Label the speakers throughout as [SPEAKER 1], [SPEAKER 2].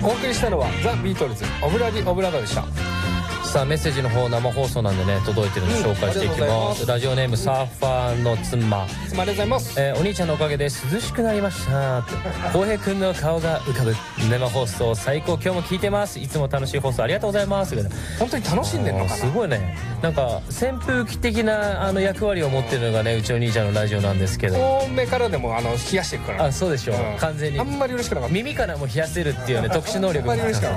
[SPEAKER 1] お送りしたのはザ・ビートルズオブラディ・オブラダでした。
[SPEAKER 2] さあメッセージの方生放送なんでね届いてるので紹介していきます。ラジオネームサーファーの妻。
[SPEAKER 1] ありがとうございます。
[SPEAKER 2] お兄ちゃんのおかげで涼しくなりましたって浩平くんの顔が浮かぶ生放送最高、今日も聞いてます、いつも楽しい放送ありがとうございます。
[SPEAKER 1] 本当に楽しんでんのかな。
[SPEAKER 2] すごいね、なんか扇風機的な役割を持ってるのがねうちの兄ちゃんのラジオなんですけど、
[SPEAKER 1] 遠目からでも冷やしていくから、
[SPEAKER 2] あ、そうでしょう、完全に
[SPEAKER 1] あんまり嬉しくなかった。
[SPEAKER 2] 耳からも冷やせるっていうね特殊能力
[SPEAKER 1] あんまり嬉しくなかった。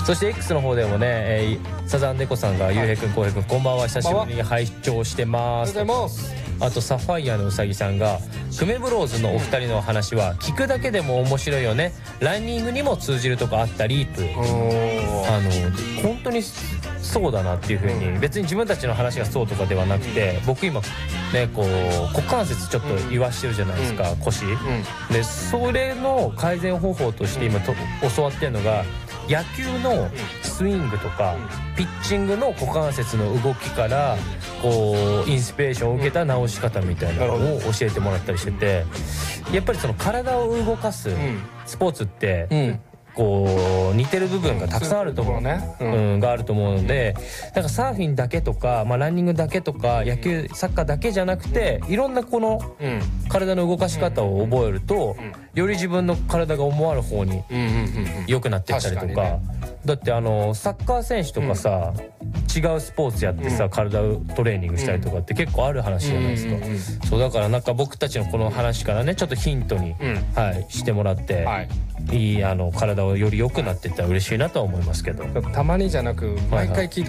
[SPEAKER 2] そして X の方でもね、サザンデコさんがゆうへいくんこうへいくんこんばんは久しぶりに拝聴してます。
[SPEAKER 1] ありがとうございます。
[SPEAKER 2] あとサファイアのうさぎさんがクメブローズのお二人の話は聞くだけでも面白いよね、ランニングにも通じるとこあったりと、本当にそうだなっていう風に、別に自分たちの話がそうとかではなくて、僕今ねこう股関節ちょっと言わしてるじゃないですか、腰で、それの改善方法として今教わってるのが野球のスイングとかピッチングの股関節の動きからこうインスピレーションを受けた直し方みたいなのを教えてもらったりしてて、やっぱりその体を動かすスポーツってこう似てる部分がたくさんあると思うがあると思うので、なんかサーフィンだけとか、ランニングだけとか野球サッカーだけじゃなくて、いろんなこの体の動かし方を覚えるとより自分の体が思わぬ方に良くなっていったりとか。だってサッカー選手とかさ、違うスポーツやってさ、体をトレーニングしたりとかって結構ある話じゃないですか。そうだからなんか僕たちのこの話からねちょっとヒントに、してもらって、いい体をより良くなっていったら嬉しいなとは思いますけど、
[SPEAKER 1] たまにじゃなく毎回聞いて